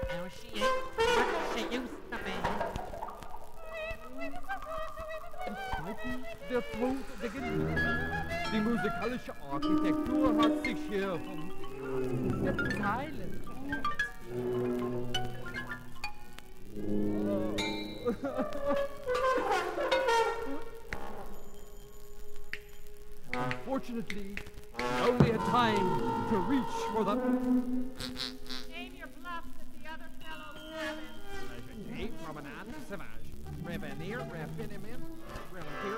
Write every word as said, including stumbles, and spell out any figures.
No, she ain't what she used to be. Zweitens der Tod der Geliebten. Die musikalische Architektur hat sich hier vom vierten Teil. Unfortunately, we only had time to reach for the... Aim your bluffs at the other fellow's cabin. Legendary, promenade, sauvage. Revenir, raffinement, relative,